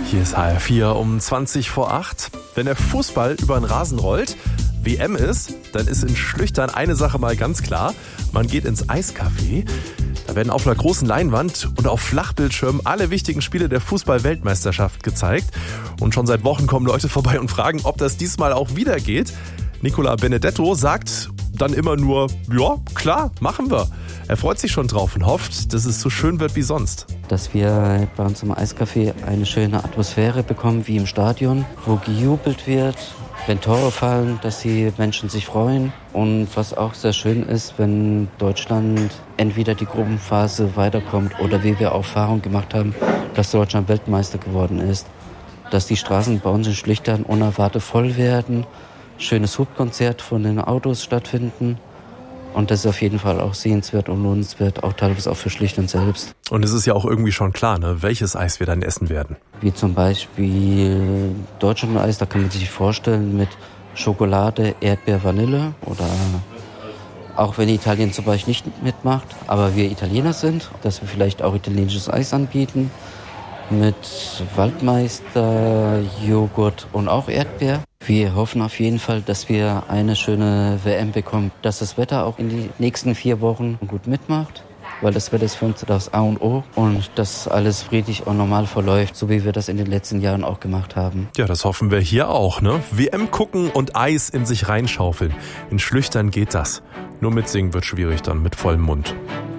Hier ist HR4 um 20 vor 8. Wenn der Fußball über den Rasen rollt, WM ist, dann ist in Schlüchtern eine Sache mal ganz klar. Man geht ins Eiscafé. Da werden auf einer großen Leinwand und auf Flachbildschirmen alle wichtigen Spiele der Fußball-Weltmeisterschaft gezeigt. Und schon seit Wochen kommen Leute vorbei und fragen, ob das diesmal auch wieder geht. Nicola Benedetto sagt dann immer nur, ja, klar, machen wir. Er freut sich schon drauf und hofft, dass es so schön wird wie sonst. Dass wir bei uns im Eiscafé eine schöne Atmosphäre bekommen, wie im Stadion, wo gejubelt wird, wenn Tore fallen, dass die Menschen sich freuen. Und was auch sehr schön ist, wenn Deutschland entweder die Gruppenphase weiterkommt oder wie wir auch Erfahrung gemacht haben, dass Deutschland Weltmeister geworden ist. Dass die Straßen bei uns in Schlüchtern unerwartet voll werden, schönes Hubkonzert von den Autos stattfinden. Und das ist auf jeden Fall auch sehenswert und lohnenswert, auch teilweise auch für Schlüchtern selbst. Und es ist ja auch irgendwie schon klar, ne, welches Eis wir dann essen werden. Wie zum Beispiel Deutschland-Eis, da kann man sich vorstellen mit Schokolade, Erdbeer, Vanille. Oder auch wenn Italien zum Beispiel nicht mitmacht, aber wir Italiener sind, dass wir vielleicht auch italienisches Eis anbieten. Mit Waldmeister, Joghurt und auch Erdbeer. Wir hoffen auf jeden Fall, dass wir eine schöne WM bekommen, dass das Wetter auch in die nächsten 4 Wochen gut mitmacht, weil das Wetter ist für uns das A und O und dass alles friedlich und normal verläuft, so wie wir das in den letzten Jahren auch gemacht haben. Ja, das hoffen wir hier auch, ne? WM gucken und Eis in sich reinschaufeln. In Schlüchtern geht das. Nur mitsingen wird schwierig dann mit vollem Mund.